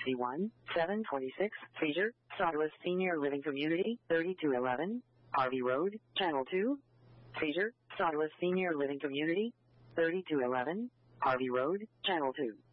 C1, 726, Fraser, Sawdust Senior Living Community, 3211, Harvey Road, Channel 2. Fraser, Sawdust Senior Living Community, 3211, Harvey Road, Channel 2.